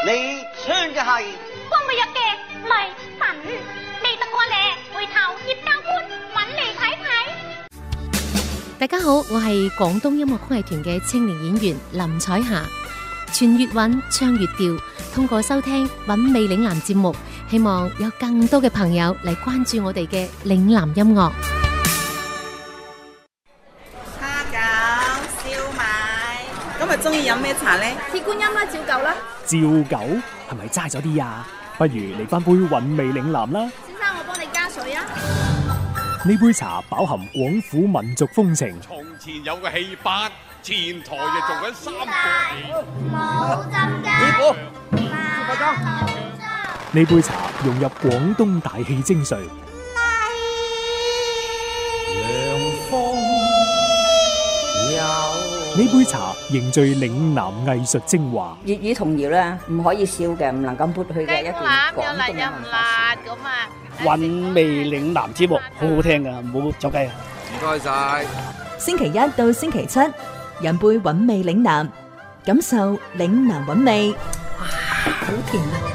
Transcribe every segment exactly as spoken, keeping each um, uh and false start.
你唱嘅係光每日嘅女神，未得過咧，回頭葉教官揾嚟睇睇。 大家好，我係廣東音樂曲藝團嘅青年演員林彩霞。傳粵韻，唱粵調，通過收聽韻味嶺南節目，希望有更多嘅朋友嚟關注我哋嘅嶺南音樂。 蝦餃、燒賣，今日中意飲咩茶呢？ 鐵觀音啦，照舊啦。 照舊係咪齋咗啲啊？不如嚟翻杯韻味嶺南啦。 先生，我幫你加水啊。 呢杯茶飽含廣府民族風情。 從前有個戲班，前台就做緊三個冇浸師傅，快裝。 呢杯茶融入廣東大氣精髓。 涼風有。 呢杯茶凝聚嶺南藝術精華。 粵語童謠咧，唔可以少嘅，唔能夠撥去嘅一段廣東嘅文化咁啊！ 韻味嶺南節目好好聽噶，唔好走雞啊！ 唔該晒。 星期一到星期七，飲杯韻味嶺南，感受嶺南韻味。 哇，好甜啊！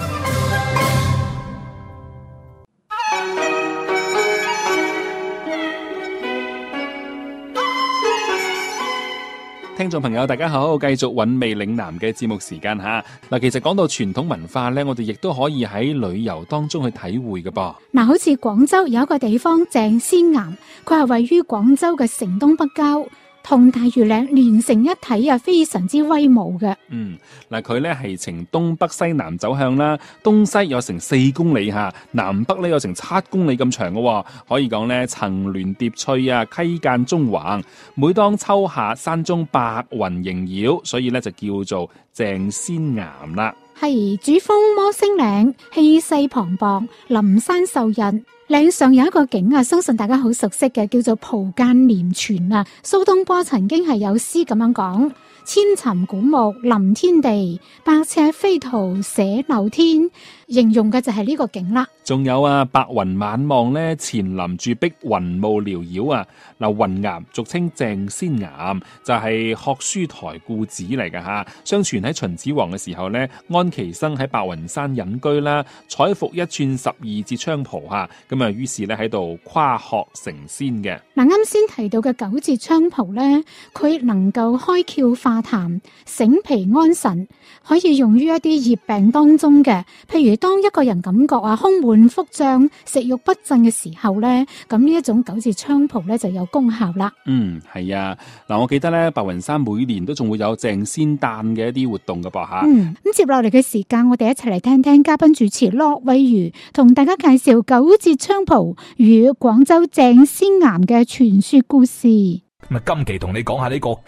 聽眾朋友大家好，繼續韻味嶺南嘅節目時間吓。嗱，其實講到傳統文化呢，我哋亦都可以喺旅遊當中去體會嘅噃。 嗱，好似廣州有一個地方鄭仙岩，佢係位於廣州嘅城東北郊，同大庾嶺連成一體啊，非常之威武嘅。 嗯，嗱，佢咧係呈東北西南走向啦，東西有成四公里吓，南北咧有成七公里咁長嘅，可以講咧層巒疊翠啊，溪澗縱橫。每當秋夏，山中白雲縈繞，所以咧就叫做鄭仙岩啦。 係主峰摩星嶺，氣勢磅礴，林山受日。嶺上有一個景啊，相信大家好熟悉嘅，叫做蒲澗連泉啊。蘇東坡曾經係有詩咁樣講：千尋古木臨天地，百尺飛圖寫漏天。形容嘅就係呢個景啦。 仲有啊，白雲晚望咧，前林住碧雲霧繚繞啊。嗱，雲岩俗稱鄭仙岩，就係、是、學書台故址嚟噶吓。相傳喺秦始皇嘅時候咧，安期生喺白雲山隱居啦，採服一寸十二節菖蒲吓，咁啊，於是咧喺度跨學成仙嘅。 嗱，啱先提到嘅九節菖蒲咧，佢能夠開竅化痰、醒脾安神，可以用於一啲熱病當中嘅，譬如當一個人感覺啊胸悶腹脹、食慾不振嘅時候咧，咁呢一種九節菖蒲咧就有功效啦。 嗯，係啊，嗱，我記得咧白雲山每年都仲會有鄭仙誕嘅一啲活動噶噃吓。 嗯，咁接落嚟嘅時間，我哋一齊嚟聽聽嘉賓主持駱惠如同大家介紹九節菖蒲與廣州鄭仙岩嘅傳說故事。 咁啊，今期同你講下呢個